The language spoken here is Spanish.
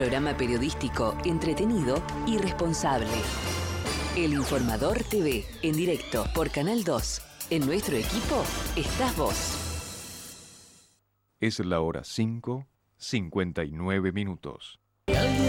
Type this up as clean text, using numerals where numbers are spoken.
Programa periodístico entretenido y responsable. El Informador TV, en directo por Canal 2. En nuestro equipo estás vos. Es la hora 5:59.